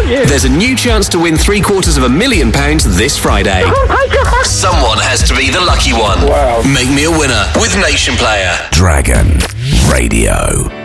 thank you. There's a new chance to win £750,000 this Friday. Oh my God. Someone has to be the lucky one. Wow. Make me a winner with Nation Player. Dragon Radio.